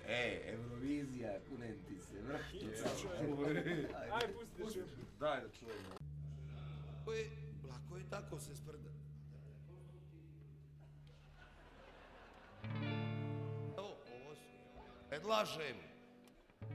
Eurovizija, kunem ti se, vrhtica. Aj, pusti. Daj da čujemo. Lako je tako se sprda. Evo, ovo su. Predlažem